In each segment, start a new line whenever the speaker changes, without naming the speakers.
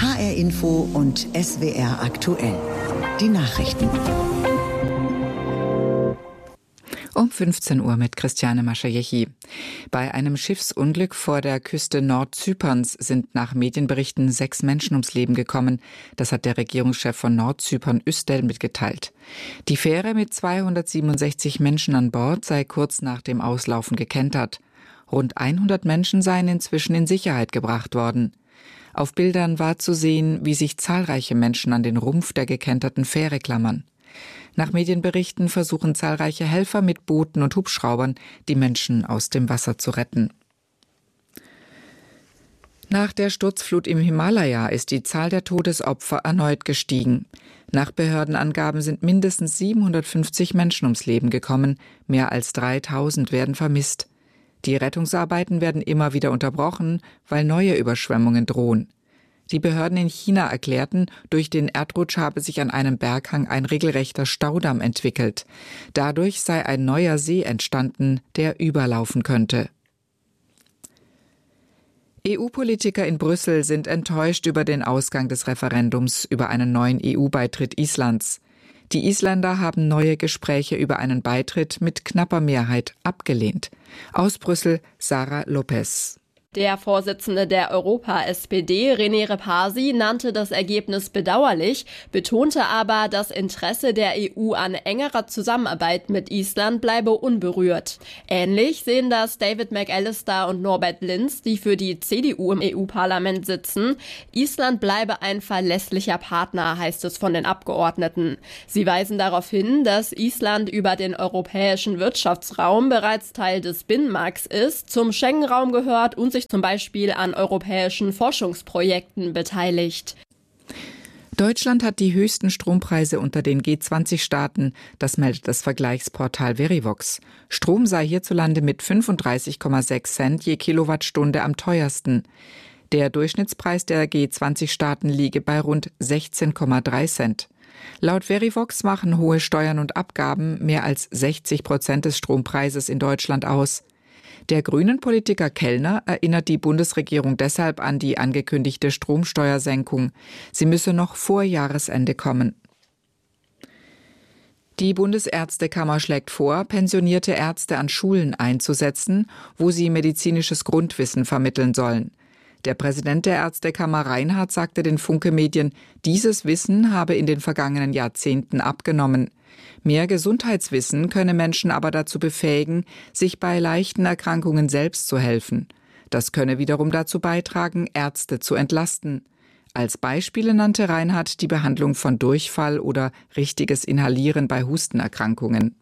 HR Info und SWR aktuell. Die Nachrichten.
Um 15 Uhr mit Christiane Maschajechi. Bei einem Schiffsunglück vor der Küste Nordzyperns sind nach Medienberichten 6 Menschen ums Leben gekommen. Das hat der Regierungschef von Nordzypern Üstel mitgeteilt. Die Fähre mit 267 Menschen an Bord sei kurz nach dem Auslaufen gekentert. Rund 100 Menschen seien inzwischen in Sicherheit gebracht worden. Auf Bildern war zu sehen, wie sich zahlreiche Menschen an den Rumpf der gekenterten Fähre klammern. Nach Medienberichten versuchen zahlreiche Helfer mit Booten und Hubschraubern, die Menschen aus dem Wasser zu retten. Nach der Sturzflut im Himalaya ist die Zahl der Todesopfer erneut gestiegen. Nach Behördenangaben sind mindestens 750 Menschen ums Leben gekommen, mehr als 3000 werden vermisst. Die Rettungsarbeiten werden immer wieder unterbrochen, weil neue Überschwemmungen drohen. Die Behörden in China erklärten, durch den Erdrutsch habe sich an einem Berghang ein regelrechter Staudamm entwickelt. Dadurch sei ein neuer See entstanden, der überlaufen könnte. EU-Politiker in Brüssel sind enttäuscht über den Ausgang des Referendums über einen neuen EU-Beitritt Islands. Die Isländer haben neue Gespräche über einen Beitritt mit knapper Mehrheit abgelehnt. Aus Brüssel Sarah Lopez.
Der Vorsitzende der Europa-SPD, René Repasi, nannte das Ergebnis bedauerlich, betonte aber, das Interesse der EU an engerer Zusammenarbeit mit Island bleibe unberührt. Ähnlich sehen das David McAllister und Norbert Linz, die für die CDU im EU-Parlament sitzen. Island bleibe ein verlässlicher Partner, heißt es von den Abgeordneten. Sie weisen darauf hin, dass Island über den europäischen Wirtschaftsraum bereits Teil des Binnenmarkts ist, zum Schengen-Raum gehört und sich zum Beispiel an europäischen Forschungsprojekten beteiligt.
Deutschland hat die höchsten Strompreise unter den G20-Staaten, das meldet das Vergleichsportal Verivox. Strom sei hierzulande mit 35,6 Cent je Kilowattstunde am teuersten. Der Durchschnittspreis der G20-Staaten liege bei rund 16,3 Cent. Laut Verivox machen hohe Steuern und Abgaben mehr als 60% des Strompreises in Deutschland aus. Der Grünen-Politiker Kellner erinnert die Bundesregierung deshalb an die angekündigte Stromsteuersenkung. Sie müsse noch vor Jahresende kommen. Die Bundesärztekammer schlägt vor, pensionierte Ärzte an Schulen einzusetzen, wo sie medizinisches Grundwissen vermitteln sollen. Der Präsident der Ärztekammer Reinhardt sagte den Funke-Medien, dieses Wissen habe in den vergangenen Jahrzehnten abgenommen. Mehr Gesundheitswissen könne Menschen aber dazu befähigen, sich bei leichten Erkrankungen selbst zu helfen. Das könne wiederum dazu beitragen, Ärzte zu entlasten. Als Beispiele nannte Reinhardt die Behandlung von Durchfall oder richtiges Inhalieren bei Hustenerkrankungen.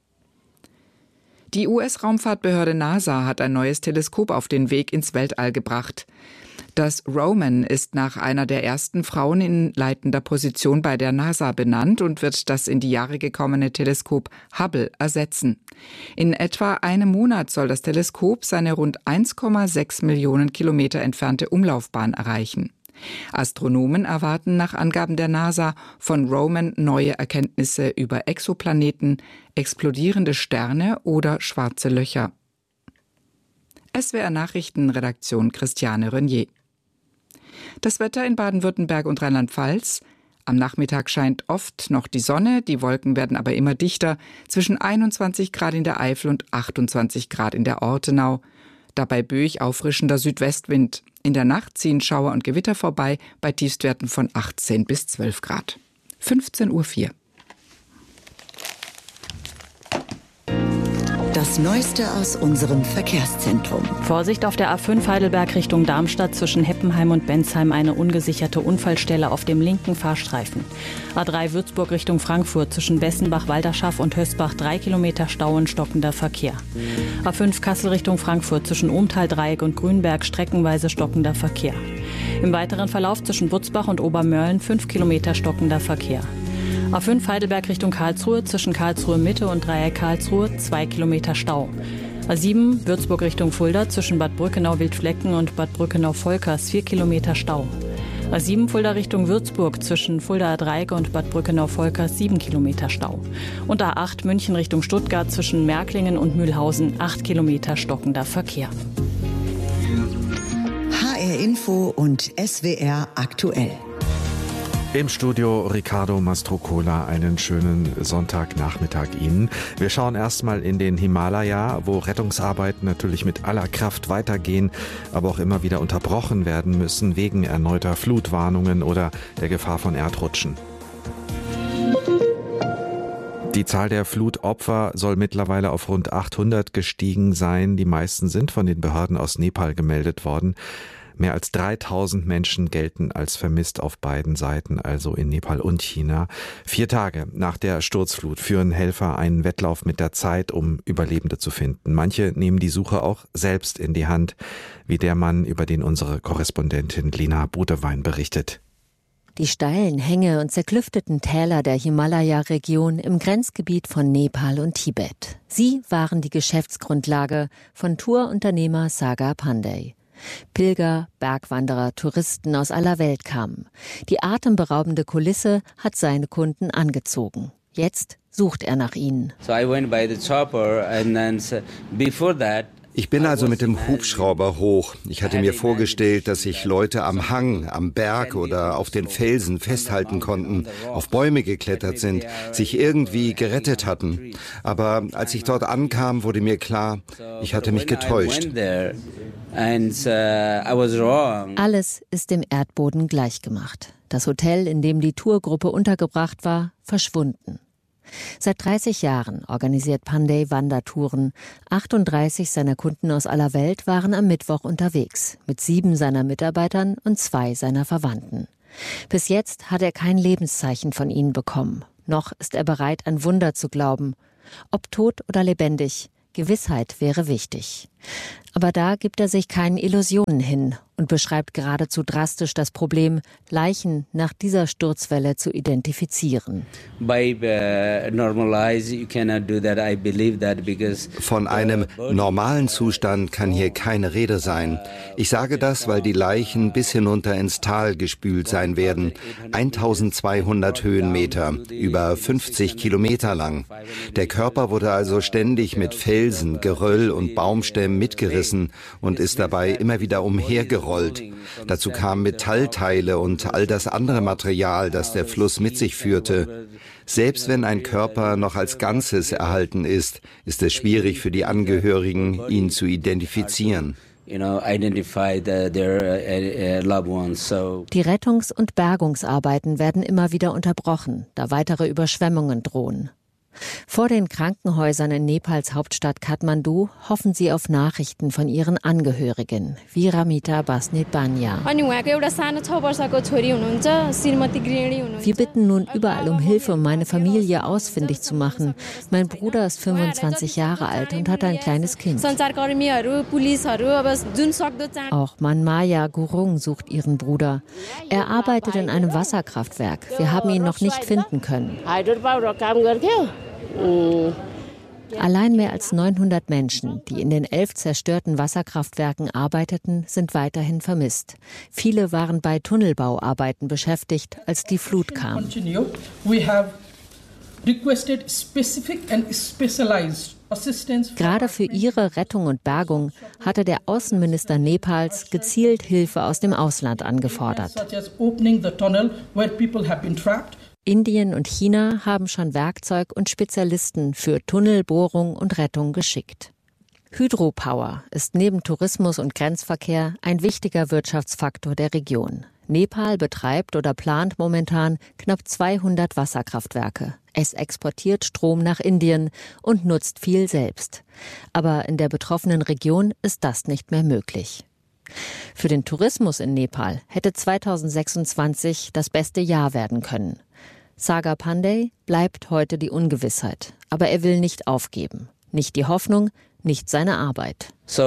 Die US-Raumfahrtbehörde NASA hat ein neues Teleskop auf den Weg ins Weltall gebracht. Das Roman ist nach einer der ersten Frauen in leitender Position bei der NASA benannt und wird das in die Jahre gekommene Teleskop Hubble ersetzen. In etwa einem Monat soll das Teleskop seine rund 1,6 Millionen Kilometer entfernte Umlaufbahn erreichen. Astronomen erwarten nach Angaben der NASA von Roman neue Erkenntnisse über Exoplaneten, explodierende Sterne oder schwarze Löcher. SWR Nachrichtenredaktion Christiane Renier. Das Wetter in Baden-Württemberg und Rheinland-Pfalz. Am Nachmittag scheint oft noch die Sonne, die Wolken werden aber immer dichter, zwischen 21 Grad in der Eifel und 28 Grad in der Ortenau. Dabei böig auffrischender Südwestwind. In der Nacht ziehen Schauer und Gewitter vorbei bei Tiefstwerten von 18 bis 12 Grad. 15:04 Uhr.
Das Neueste aus unserem Verkehrszentrum.
Vorsicht auf der A5 Heidelberg Richtung Darmstadt zwischen Heppenheim und Bensheim eine ungesicherte Unfallstelle auf dem linken Fahrstreifen. A3 Würzburg Richtung Frankfurt zwischen Bessenbach-Walderschaff und Hösbach 3 Kilometer Stau und stockender Verkehr. A5 Kassel Richtung Frankfurt zwischen Ohmtal-Dreieck und Grünberg streckenweise stockender Verkehr. Im weiteren Verlauf zwischen Butzbach und Obermörlen 5 Kilometer stockender Verkehr. A5 Heidelberg Richtung Karlsruhe zwischen Karlsruhe Mitte und Dreieck Karlsruhe 2 Kilometer Stau. A7 Würzburg Richtung Fulda zwischen Bad Brückenau-Wildflecken und Bad Brückenau-Volkers 4 Kilometer Stau. A7 Fulda Richtung Würzburg zwischen Fuldaer Dreieck und Bad Brückenau-Volkers 7 Kilometer Stau. Und A8 München Richtung Stuttgart zwischen Märklingen und Mühlhausen 8 Kilometer stockender Verkehr.
SWR Info und SWR aktuell.
Im Studio Ricardo Mastrocola, einen schönen Sonntagnachmittag Ihnen. Wir schauen erstmal in den Himalaya, wo Rettungsarbeiten natürlich mit aller Kraft weitergehen, aber auch immer wieder unterbrochen werden müssen wegen erneuter Flutwarnungen oder der Gefahr von Erdrutschen. Die Zahl der Flutopfer soll mittlerweile auf rund 800 gestiegen sein. Die meisten sind von den Behörden aus Nepal gemeldet worden. Mehr als 3000 Menschen gelten als vermisst auf beiden Seiten, also in Nepal und China. 4 Tage nach der Sturzflut führen Helfer einen Wettlauf mit der Zeit, um Überlebende zu finden. Manche nehmen die Suche auch selbst in die Hand, wie der Mann, über den unsere Korrespondentin Lena Bodewein berichtet.
Die steilen Hänge und zerklüfteten Täler der Himalaya-Region im Grenzgebiet von Nepal und Tibet. Sie waren die Geschäftsgrundlage von Tourunternehmer Sagar Pandey. Pilger, Bergwanderer, Touristen aus aller Welt kamen. Die atemberaubende Kulisse hat seine Kunden angezogen. Jetzt sucht er nach ihnen.
Ich bin also mit dem Hubschrauber hoch. Ich hatte mir vorgestellt, dass sich Leute am Hang, am Berg oder auf den Felsen festhalten konnten, auf Bäume geklettert sind, sich irgendwie gerettet hatten. Aber als ich dort ankam, wurde mir klar, ich hatte mich getäuscht.
Alles ist dem Erdboden gleichgemacht. Das Hotel, in dem die Tourgruppe untergebracht war, verschwunden. Seit 30 Jahren organisiert Pandey Wandertouren. 38 seiner Kunden aus aller Welt waren am Mittwoch unterwegs, mit 7 seiner Mitarbeitern und 2 seiner Verwandten. Bis jetzt hat er kein Lebenszeichen von ihnen bekommen. Noch ist er bereit, an Wunder zu glauben. Ob tot oder lebendig, Gewissheit wäre wichtig. Aber da gibt er sich keinen Illusionen hin und beschreibt geradezu drastisch das Problem, Leichen nach dieser Sturzwelle zu identifizieren.
Von einem normalen Zustand kann hier keine Rede sein. Ich sage das, weil die Leichen bis hinunter ins Tal gespült sein werden. 1200 Höhenmeter, über 50 Kilometer lang. Der Körper wurde also ständig mit Felsen, Geröll und Baumstämmen mitgerissen und ist dabei immer wieder umhergerollt. Dazu kamen Metallteile und all das andere Material, das der Fluss mit sich führte. Selbst wenn ein Körper noch als Ganzes erhalten ist, ist es schwierig für die Angehörigen, ihn zu identifizieren.
Die Rettungs- und Bergungsarbeiten werden immer wieder unterbrochen, da weitere Überschwemmungen drohen. Vor den Krankenhäusern in Nepals Hauptstadt Kathmandu hoffen sie auf Nachrichten von ihren Angehörigen, wie Ramita Basnetbanya. Wir bitten nun überall um Hilfe, um meine Familie ausfindig zu machen. Mein Bruder ist 25 Jahre alt und hat ein kleines Kind. Auch Manmaya Gurung sucht ihren Bruder. Er arbeitet in einem Wasserkraftwerk. Wir haben ihn noch nicht finden können. Allein mehr als 900 Menschen, die in den 11 zerstörten Wasserkraftwerken arbeiteten, sind weiterhin vermisst. Viele waren bei Tunnelbauarbeiten beschäftigt, als die Flut kam. Gerade für ihre Rettung und Bergung hatte der Außenminister Nepals gezielt Hilfe aus dem Ausland angefordert. Indien und China haben schon Werkzeug und Spezialisten für Tunnelbohrung und Rettung geschickt. Hydropower ist neben Tourismus und Grenzverkehr ein wichtiger Wirtschaftsfaktor der Region. Nepal betreibt oder plant momentan knapp 200 Wasserkraftwerke. Es exportiert Strom nach Indien und nutzt viel selbst. Aber in der betroffenen Region ist das nicht mehr möglich. Für den Tourismus in Nepal hätte 2026 das beste Jahr werden können. Sagar Pandey bleibt heute die Ungewissheit, aber er will nicht aufgeben. Nicht die Hoffnung, nicht seine Arbeit.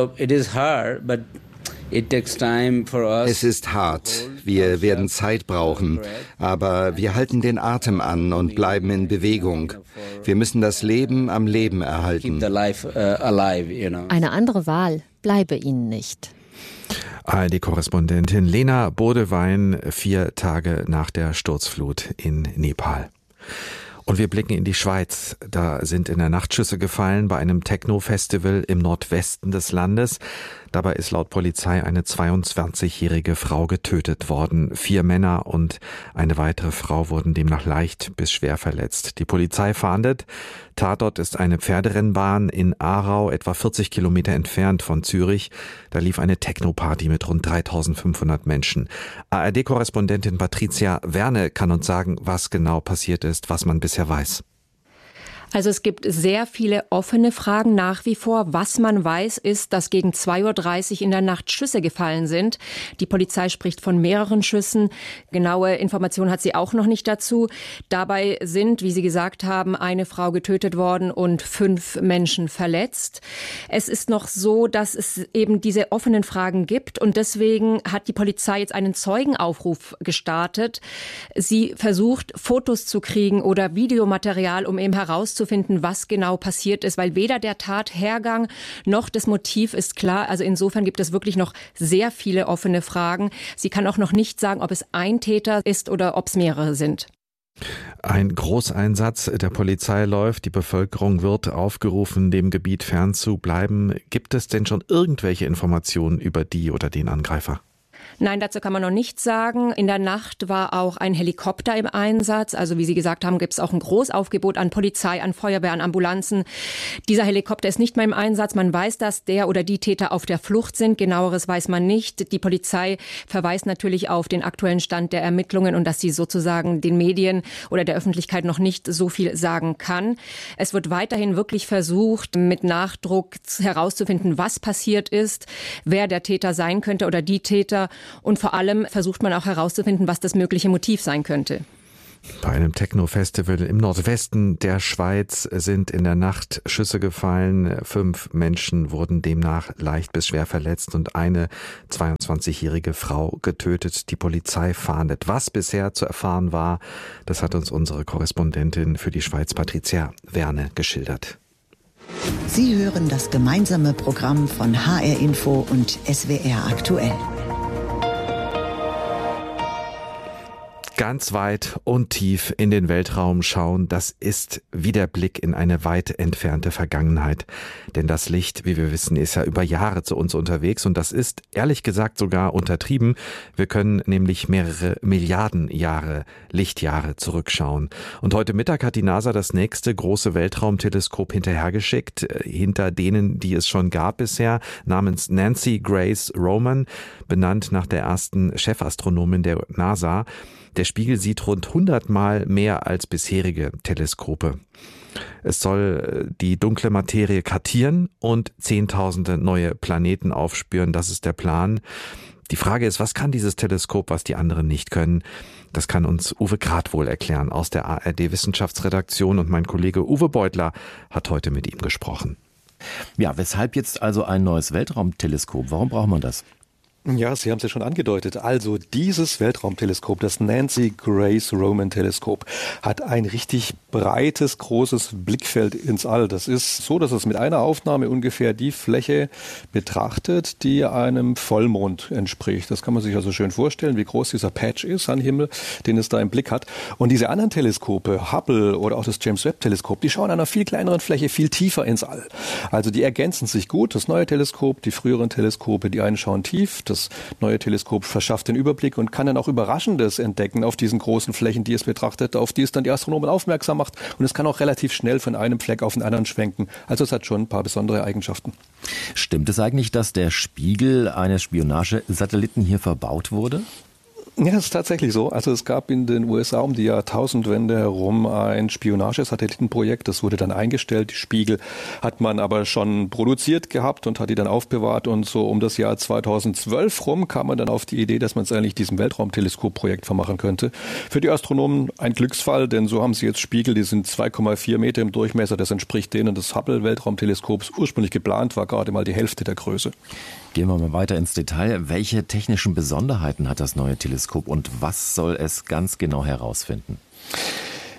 Es ist hart. Wir werden Zeit brauchen. Aber wir halten den Atem an und bleiben in Bewegung. Wir müssen das Leben am Leben erhalten.
Eine andere Wahl bleibe ihnen nicht.
ARD-Korrespondentin Lena Bodewein, 4 Tage nach der Sturzflut in Nepal. Und wir blicken in die Schweiz. Da sind in der Nacht Schüsse gefallen bei einem Techno-Festival im Nordwesten des Landes. Dabei ist laut Polizei eine 22-jährige Frau getötet worden. 4 Männer und eine weitere Frau wurden demnach leicht bis schwer verletzt. Die Polizei fahndet. Tatort ist eine Pferderennbahn in Aarau, etwa 40 Kilometer entfernt von Zürich. Da lief eine Techno-Party mit rund 3.500 Menschen. ARD-Korrespondentin Patricia Werne kann uns sagen, was genau passiert ist, was man bisher weiß.
Also es gibt sehr viele offene Fragen nach wie vor. Was man weiß, ist, dass gegen 2:30 Uhr in der Nacht Schüsse gefallen sind. Die Polizei spricht von mehreren Schüssen. Genaue Informationen hat sie auch noch nicht dazu. Dabei sind, wie Sie gesagt haben, eine Frau getötet worden und 5 Menschen verletzt. Es ist noch so, dass es eben diese offenen Fragen gibt und deswegen hat die Polizei jetzt einen Zeugenaufruf gestartet. Sie versucht, Fotos zu kriegen oder Videomaterial, um eben herauszufinden, was genau passiert ist, weil weder der Tathergang noch das Motiv ist klar. Also insofern gibt es wirklich noch sehr viele offene Fragen. Sie kann auch noch nicht sagen, ob es ein Täter ist oder ob es mehrere sind.
Ein Großeinsatz der Polizei läuft. Die Bevölkerung wird aufgerufen, dem Gebiet fernzubleiben. Gibt es denn schon irgendwelche Informationen über die oder den Angreifer?
Nein, dazu kann man noch nichts sagen. In der Nacht war auch ein Helikopter im Einsatz. Also wie Sie gesagt haben, gibt es auch ein Großaufgebot an Polizei, an Feuerwehr, an Ambulanzen. Dieser Helikopter ist nicht mehr im Einsatz. Man weiß, dass der oder die Täter auf der Flucht sind. Genaueres weiß man nicht. Die Polizei verweist natürlich auf den aktuellen Stand der Ermittlungen und dass sie sozusagen den Medien oder der Öffentlichkeit noch nicht so viel sagen kann. Es wird weiterhin wirklich versucht, mit Nachdruck herauszufinden, was passiert ist, wer der Täter sein könnte oder die Täter. Und vor allem versucht man auch herauszufinden, was das mögliche Motiv sein könnte.
Bei einem Techno-Festival im Nordwesten der Schweiz sind in der Nacht Schüsse gefallen. 5 Menschen wurden demnach leicht bis schwer verletzt und eine 22-jährige Frau getötet. Die Polizei fahndet. Was bisher zu erfahren war, das hat uns unsere Korrespondentin für die Schweiz, Patricia Werne, geschildert.
Sie hören das gemeinsame Programm von HR Info und SWR Aktuell.
Ganz weit und tief in den Weltraum schauen, das ist wie der Blick in eine weit entfernte Vergangenheit. Denn das Licht, wie wir wissen, ist ja über Jahre zu uns unterwegs und das ist, ehrlich gesagt, sogar untertrieben. Wir können nämlich mehrere Milliarden Jahre, Lichtjahre zurückschauen. Und heute Mittag hat die NASA das nächste große Weltraumteleskop hinterhergeschickt, hinter denen, die es schon gab bisher, namens Nancy Grace Roman, benannt nach der ersten Chefastronomin der NASA. Der Spiegel sieht rund 100 Mal mehr als bisherige Teleskope. Es soll die dunkle Materie kartieren und Zehntausende neue Planeten aufspüren. Das ist der Plan. Die Frage ist, was kann dieses Teleskop, was die anderen nicht können? Das kann uns Uwe Gradwohl erklären aus der ARD-Wissenschaftsredaktion und mein Kollege Uwe Beutler hat heute mit ihm gesprochen.
Ja, weshalb jetzt also ein neues Weltraumteleskop? Warum braucht man das?
Ja, Sie haben es ja schon angedeutet. Also dieses Weltraumteleskop, das Nancy Grace Roman Teleskop, hat ein richtig breites, großes Blickfeld ins All. Das ist so, dass es mit einer Aufnahme ungefähr die Fläche betrachtet, die einem Vollmond entspricht. Das kann man sich also schön vorstellen, wie groß dieser Patch ist am Himmel, den es da im Blick hat. Und diese anderen Teleskope, Hubble oder auch das James Webb Teleskop, die schauen an einer viel kleineren Fläche viel tiefer ins All. Also die ergänzen sich gut. Das neue Teleskop, die früheren Teleskope, die einen schauen tief. Das neue Teleskop verschafft den Überblick und kann dann auch Überraschendes entdecken auf diesen großen Flächen, die es betrachtet, auf die es dann die Astronomen aufmerksam macht. Und es kann auch relativ schnell von einem Fleck auf den anderen schwenken. Also es hat schon ein paar besondere Eigenschaften.
Stimmt es eigentlich, dass der Spiegel eines Spionagesatelliten hier verbaut wurde?
Ja, es ist tatsächlich so. Also es gab in den USA um die Jahrtausendwende herum ein Spionagesatellitenprojekt. Das wurde dann eingestellt. Die Spiegel hat man aber schon produziert gehabt und hat die dann aufbewahrt. Und so um das Jahr 2012 rum kam man dann auf die Idee, dass man es eigentlich diesem Weltraumteleskopprojekt vermachen könnte. Für die Astronomen ein Glücksfall, denn so haben sie jetzt Spiegel, die sind 2,4 Meter im Durchmesser. Das entspricht denen des Hubble-Weltraumteleskops. Ursprünglich geplant war gerade mal die Hälfte der Größe.
Gehen wir mal weiter ins Detail. Welche technischen Besonderheiten hat das neue Teleskop und was soll es ganz genau herausfinden?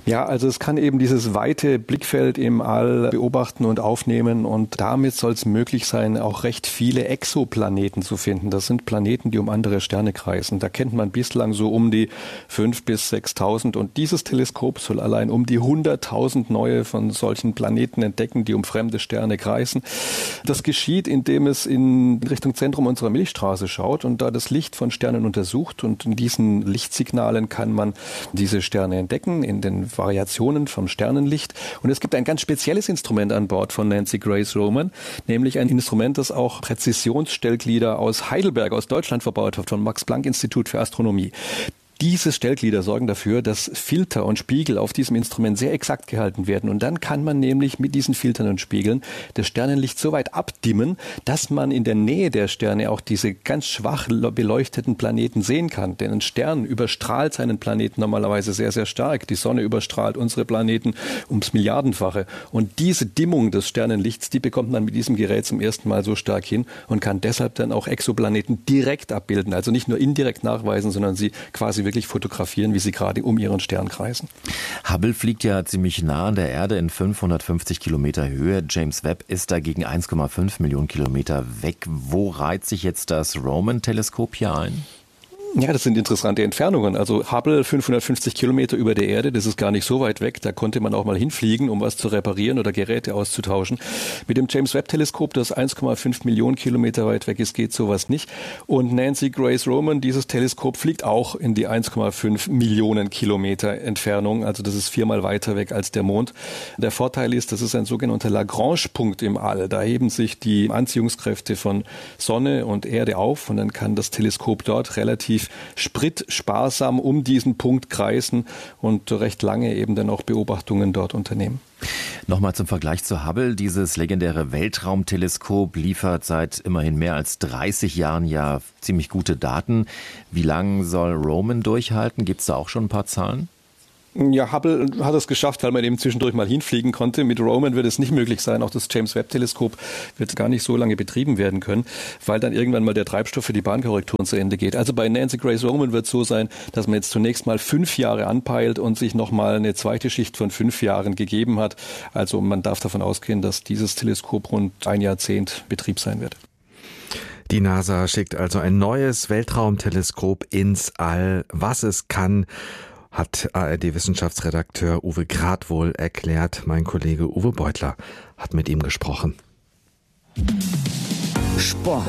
Ja, also es kann eben dieses weite Blickfeld im All beobachten und aufnehmen und damit soll es möglich sein, auch recht viele Exoplaneten zu finden. Das sind Planeten, die um andere Sterne kreisen. Da kennt man bislang so um die 5.000 bis 6.000 und dieses Teleskop soll allein um die 100.000 neue von solchen Planeten entdecken, die um fremde Sterne kreisen. Das geschieht, indem es in Richtung Zentrum unserer Milchstraße schaut und da das Licht von Sternen untersucht und in diesen Lichtsignalen kann man diese Sterne entdecken, in den Variationen vom Sternenlicht. Und es gibt ein ganz spezielles Instrument an Bord von Nancy Grace Roman, nämlich ein Instrument, das auch Präzisionsstellglieder aus Heidelberg, aus Deutschland verbaut hat, vom Max-Planck-Institut für Astronomie. Diese Stellglieder sorgen dafür, dass Filter und Spiegel auf diesem Instrument sehr exakt gehalten werden. Und dann kann man nämlich mit diesen Filtern und Spiegeln das Sternenlicht so weit abdimmen, dass man in der Nähe der Sterne auch diese ganz schwach beleuchteten Planeten sehen kann. Denn ein Stern überstrahlt seinen Planeten normalerweise sehr, sehr stark. Die Sonne überstrahlt unsere Planeten ums Milliardenfache. Und diese Dimmung des Sternenlichts, die bekommt man mit diesem Gerät zum ersten Mal so stark hin und kann deshalb dann auch Exoplaneten direkt abbilden. Also nicht nur indirekt nachweisen, sondern sie quasi wirklich fotografieren, wie sie gerade um ihren Stern kreisen.
Hubble fliegt ja ziemlich nah an der Erde in 550 Kilometer Höhe. James Webb ist dagegen 1,5 Millionen Kilometer weg. Wo reiht sich jetzt das Roman-Teleskop hier ein?
Ja, das sind interessante Entfernungen. Also Hubble 550 Kilometer über der Erde, das ist gar nicht so weit weg. Da konnte man auch mal hinfliegen, um was zu reparieren oder Geräte auszutauschen. Mit dem James Webb Teleskop, das 1,5 Millionen Kilometer weit weg ist, geht sowas nicht. Und Nancy Grace Roman, dieses Teleskop fliegt auch in die 1,5 Millionen Kilometer Entfernung. Also das ist 4-mal weiter weg als der Mond. Der Vorteil ist, das ist ein sogenannter Lagrange-Punkt im All. Da heben sich die Anziehungskräfte von Sonne und Erde auf und dann kann das Teleskop dort relativ spritsparsam um diesen Punkt kreisen und recht lange eben dann auch Beobachtungen dort unternehmen.
Nochmal zum Vergleich zu Hubble. Dieses legendäre Weltraumteleskop liefert seit immerhin mehr als 30 Jahren ja ziemlich gute Daten. Wie lange soll Roman durchhalten? Gibt es da auch schon ein paar Zahlen?
Ja, Hubble hat es geschafft, weil man eben zwischendurch mal hinfliegen konnte. Mit Roman wird es nicht möglich sein. Auch das James Webb Teleskop wird gar nicht so lange betrieben werden können, weil dann irgendwann mal der Treibstoff für die Bahnkorrekturen zu Ende geht. Also bei Nancy Grace Roman wird es so sein, dass man jetzt zunächst mal 5 Jahre anpeilt und sich nochmal eine zweite Schicht von 5 Jahren gegeben hat. Also man darf davon ausgehen, dass dieses Teleskop rund 1 Jahrzehnt Betrieb sein wird.
Die NASA schickt also ein neues Weltraumteleskop ins All. Was es kann, hat ARD-Wissenschaftsredakteur Uwe Gradwohl erklärt. Mein Kollege Uwe Beutler hat mit ihm gesprochen.
Sport.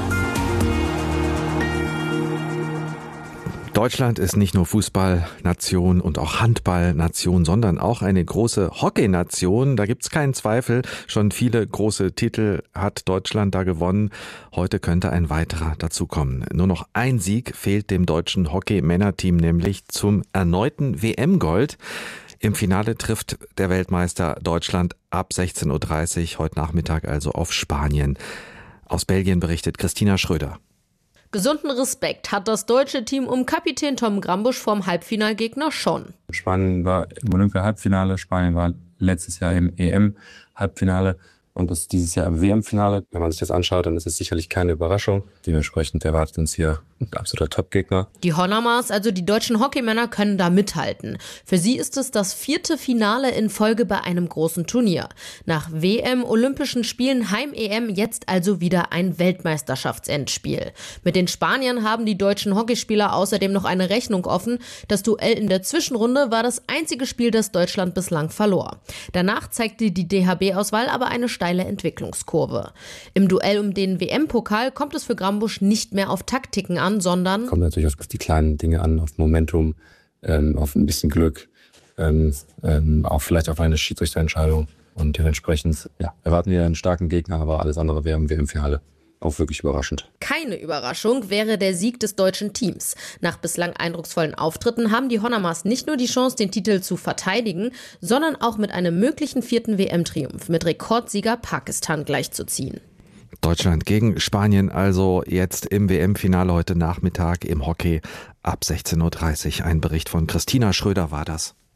Deutschland ist nicht nur Fußballnation und auch Handballnation, sondern auch eine große Hockeynation. Da gibt's keinen Zweifel. Schon viele große Titel hat Deutschland da gewonnen. Heute könnte ein weiterer dazukommen. Nur noch ein Sieg fehlt dem deutschen Hockey-Männerteam, nämlich zum erneuten WM-Gold. Im Finale trifft der Weltmeister Deutschland ab 16.30 Uhr, heute Nachmittag also auf Spanien. Aus Belgien berichtet Christina Schröder.
Gesunden Respekt hat das deutsche Team um Kapitän Tom Grambusch vorm Halbfinalgegner schon.
Spanien war im Olympia-Halbfinale, Spanien war letztes Jahr im EM-Halbfinale und das dieses Jahr im WM-Finale. Wenn man sich das anschaut, dann ist es sicherlich keine Überraschung. Dementsprechend erwartet uns hier ein absoluter Top-Gegner.
Die Honormars, also die deutschen Hockeymänner, können da mithalten. Für sie ist es das 4. Finale in Folge bei einem großen Turnier. Nach WM, Olympischen Spielen, Heim-EM jetzt also wieder ein Weltmeisterschaftsendspiel. Mit den Spaniern haben die deutschen Hockeyspieler außerdem noch eine Rechnung offen. Das Duell in der Zwischenrunde war das einzige Spiel, das Deutschland bislang verlor. Danach zeigte die DHB-Auswahl aber eine steile Entwicklungskurve. Im Duell um den WM-Pokal kommt es für Grambusch nicht mehr auf Taktiken an, sondern
kommt natürlich auf die kleinen Dinge an, auf Momentum, auf ein bisschen Glück, auch vielleicht auf eine Schiedsrichterentscheidung. Und dementsprechend erwarten wir einen starken Gegner, aber alles andere wären wir im Finale. Auch wirklich überraschend.
Keine Überraschung wäre der Sieg des deutschen Teams. Nach bislang eindrucksvollen Auftritten haben die Honormars nicht nur die Chance, den Titel zu verteidigen, sondern auch mit einem möglichen 4. WM-Triumph mit Rekordsieger Pakistan gleichzuziehen.
Deutschland gegen Spanien also jetzt im WM-Finale heute Nachmittag im Hockey ab 16.30 Uhr. Ein Bericht von Christina Schröder war das.